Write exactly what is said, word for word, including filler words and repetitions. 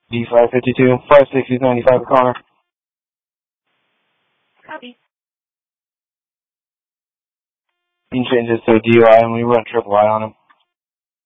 D five fifty-two, five sixty, ninety-five Connor. Copy. You can change this to a D U I and we run triple I on him.